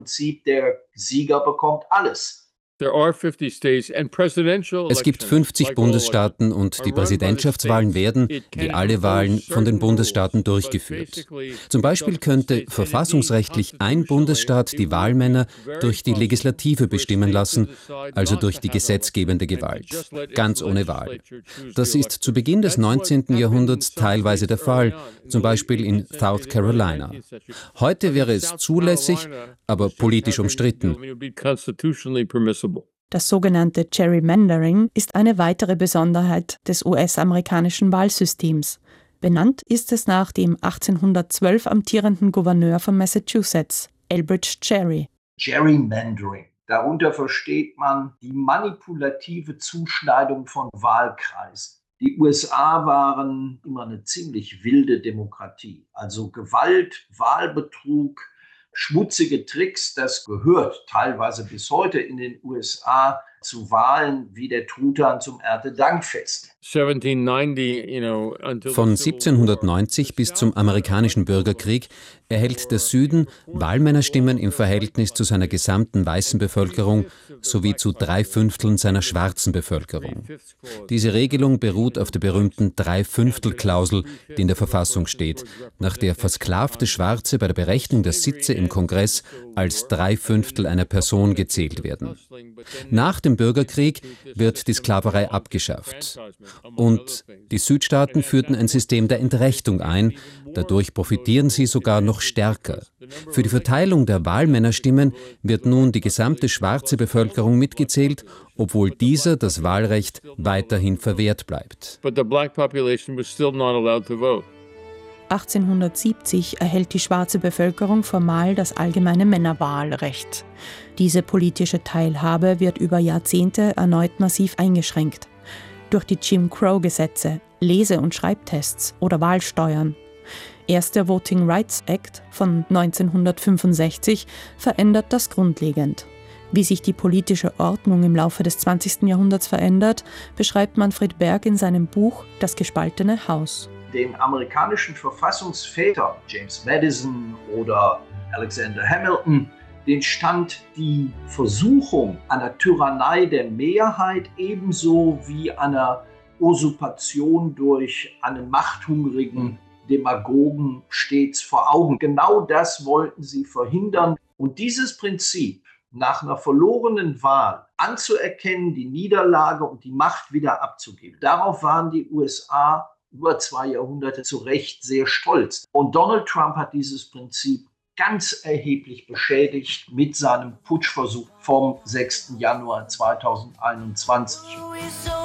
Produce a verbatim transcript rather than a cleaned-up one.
Prinzip, der Sieger bekommt alles. Es gibt fünfzig Bundesstaaten und die Präsidentschaftswahlen werden, wie alle Wahlen, von den Bundesstaaten durchgeführt. Zum Beispiel könnte verfassungsrechtlich ein Bundesstaat die Wahlmänner durch die Legislative bestimmen lassen, also durch die gesetzgebende Gewalt, ganz ohne Wahl. Das ist zu Beginn des neunzehnten Jahrhunderts teilweise der Fall, zum Beispiel in South Carolina. Heute wäre es zulässig, aber politisch umstritten. Das sogenannte Gerrymandering ist eine weitere Besonderheit des U S-amerikanischen Wahlsystems. Benannt ist es nach dem achtzehnhundertzwölf amtierenden Gouverneur von Massachusetts, Elbridge Gerry. Gerrymandering. Darunter versteht man die manipulative Zuschneidung von Wahlkreisen. Die U S A waren immer eine ziemlich wilde Demokratie. Also Gewalt, Wahlbetrug, schmutzige Tricks, das gehört teilweise bis heute in den U S A zu Wahlen wie der Truthahn zum Erntedankfest. Von siebzehnhundertneunzig bis zum amerikanischen Bürgerkrieg erhält der Süden Wahlmännerstimmen im Verhältnis zu seiner gesamten weißen Bevölkerung sowie zu drei Fünfteln seiner schwarzen Bevölkerung. Diese Regelung beruht auf der berühmten Drei-Fünftel-Klausel, die in der Verfassung steht, nach der versklavte Schwarze bei der Berechnung der Sitze im Kongress als drei Fünftel einer Person gezählt werden. Nach dem Bürgerkrieg wird die Sklaverei abgeschafft. Und die Südstaaten führten ein System der Entrechtung ein, dadurch profitieren sie sogar noch stärker. Für die Verteilung der Wahlmännerstimmen wird nun die gesamte schwarze Bevölkerung mitgezählt, obwohl dieser das Wahlrecht weiterhin verwehrt bleibt. achtzehnhundertsiebzig erhält die schwarze Bevölkerung formal das allgemeine Männerwahlrecht. Diese politische Teilhabe wird über Jahrzehnte erneut massiv eingeschränkt. Durch die Jim Crow-Gesetze, Lese- und Schreibtests oder Wahlsteuern. Erst der Voting Rights Act von neunzehnhundertfünfundsechzig verändert das grundlegend. Wie sich die politische Ordnung im Laufe des zwanzigsten Jahrhunderts verändert, beschreibt Manfred Berg in seinem Buch Das gespaltene Haus. Den amerikanischen Verfassungsvätern, James Madison oder Alexander Hamilton, den stand die Versuchung einer Tyrannei der Mehrheit ebenso wie einer Usurpation durch einen machthungrigen Demagogen stets vor Augen. Genau das wollten sie verhindern. Und dieses Prinzip, nach einer verlorenen Wahl anzuerkennen, die Niederlage und die Macht wieder abzugeben, darauf waren die U S A über zwei Jahrhunderte zu Recht sehr stolz. Und Donald Trump hat dieses Prinzip ganz erheblich beschädigt mit seinem Putschversuch vom sechsten Januar zweitausendeinundzwanzig.